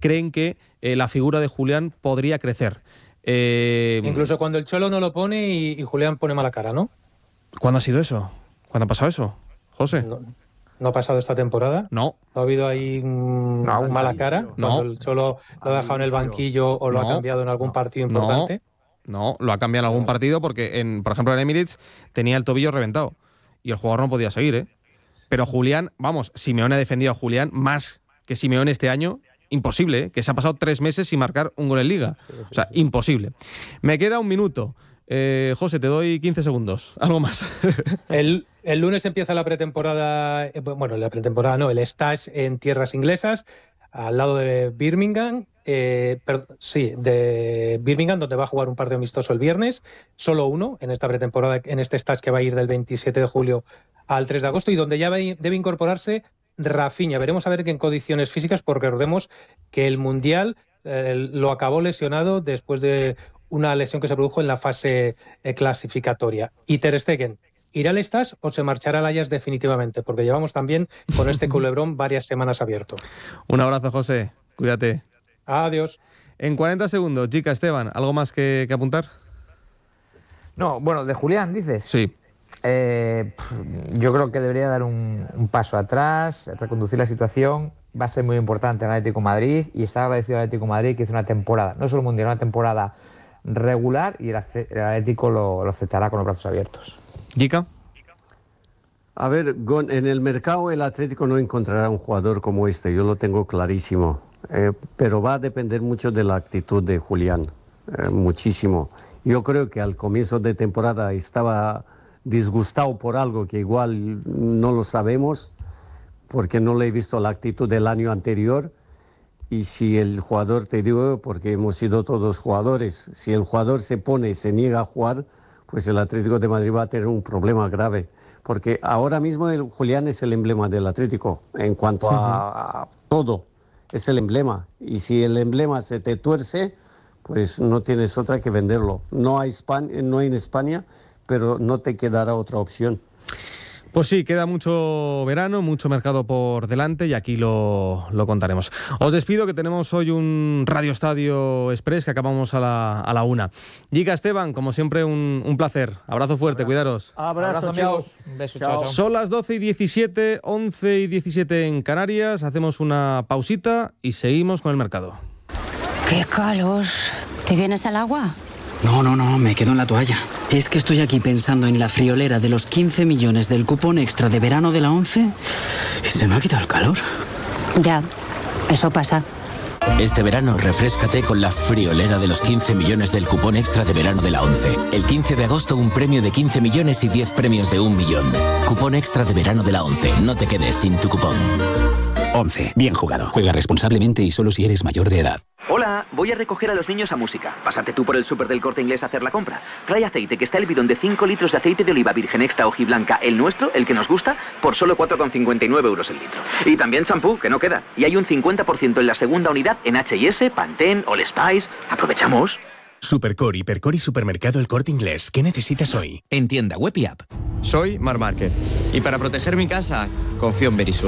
creen que la figura de Julián podría crecer. Incluso cuando el Cholo no lo pone y Julián pone mala cara, ¿no? ¿Cuándo ha sido eso? ¿Cuándo ha pasado eso, José? ¿No ha pasado esta temporada? No. ¿No ha habido ahí mala cara? Cuando el Cholo lo ha dejado en el banquillo o lo ha cambiado en algún partido importante. No, lo ha cambiado en algún partido porque, por ejemplo, en Emirates tenía el tobillo reventado y el jugador no podía seguir, Pero Julián, vamos, Simeone ha defendido a Julián más que Simeone este año. Imposible, que se ha pasado 3 meses sin marcar un gol en Liga. O sea, imposible. Me queda 1 minuto. José, te doy 15 segundos. Algo más. El lunes empieza la pretemporada, el stage en tierras inglesas, al lado de Birmingham. De Birmingham, donde va a jugar un partido amistoso el viernes. Solo uno en esta pretemporada, en este stage que va a ir del 27 de julio al 3 de agosto y donde ya debe incorporarse Rafinha. Veremos a ver en condiciones físicas, porque recordemos que el Mundial lo acabó lesionado después de una lesión que se produjo en la fase clasificatoria. Y Ter Stegen, ¿irá al stage o se marchará al Ajax definitivamente? Porque llevamos también con este culebrón varias semanas abierto. Un abrazo, José. Cuídate. Adiós. En 40 segundos, Chica, Esteban, ¿algo más que apuntar? No, bueno, de Julián, dices. Sí. Yo creo que debería dar un paso atrás, reconducir la situación. Va a ser muy importante en el Atlético de Madrid y está agradecido al Atlético de Madrid que hizo una temporada, no solo mundial, una temporada regular, y el Atlético lo aceptará con los brazos abiertos. ¿Chica? A ver, en el mercado el Atlético no encontrará un jugador como este, yo lo tengo clarísimo. Pero va a depender mucho de la actitud de Julián, muchísimo. Yo creo que al comienzo de temporada estaba disgustado por algo que igual no lo sabemos, porque no le he visto la actitud del año anterior. Y si el jugador, te digo, porque hemos sido todos jugadores, si el jugador se niega a jugar, pues el Atlético de Madrid va a tener un problema grave. Porque ahora mismo Julián es el emblema del Atlético en cuanto a todo. Es el emblema, y si el emblema se te tuerce, pues no tienes otra que venderlo. No hay en España, pero no te quedará otra opción. Pues sí, queda mucho verano, mucho mercado por delante y aquí lo contaremos. Os despido, que tenemos hoy un Radio Estadio Express que acabamos a la 1. Giga, Esteban, como siempre, un placer. Abrazo fuerte, cuidaros. Abrazo, chao. Un beso, chao. chao. Son las 12:17, 11:17 en Canarias. Hacemos una pausita y seguimos con el mercado. ¡Qué calor! ¿Te vienes al agua? No, me quedo en la toalla. Es que estoy aquí pensando en la friolera de los 15 millones del cupón extra de verano de la 11 y se me ha quitado el calor. Ya, eso pasa. Este verano refréscate con la friolera de los 15 millones del cupón extra de verano de la 11. El 15 de agosto un premio de 15 millones y 10 premios de 1 millón. Cupón extra de verano de la 11. No te quedes sin tu cupón. 11. Bien jugado. Juega responsablemente y solo si eres mayor de edad. Hola, voy a recoger a los niños a música. Pásate tú por el súper del Corte Inglés a hacer la compra. Trae aceite, que está el bidón de 5 litros de aceite de oliva virgen extra hojiblanca, el nuestro, el que nos gusta, por solo 4,59 euros el litro. Y también champú, que no queda. Y hay un 50% en la segunda unidad en H&S, Pantene, All Spice. ¡Aprovechamos! Supercore, Hipercore y Supermercado El Corte Inglés. ¿Qué necesitas hoy? En tienda web y app. Soy Marc Márquez y para proteger mi casa confío en Verisur.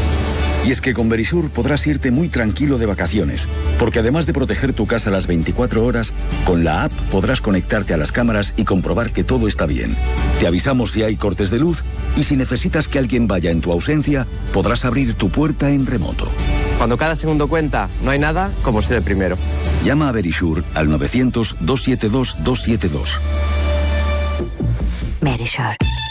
Y es que con Verisur podrás irte muy tranquilo de vacaciones, porque además de proteger tu casa las 24 horas, con la app podrás conectarte a las cámaras y comprobar que todo está bien. Te avisamos si hay cortes de luz y si necesitas que alguien vaya en tu ausencia, podrás abrir tu puerta en remoto. Cuando cada segundo cuenta, no hay nada como ser el primero. Llama a Verisur al 900-272-272. Verisur.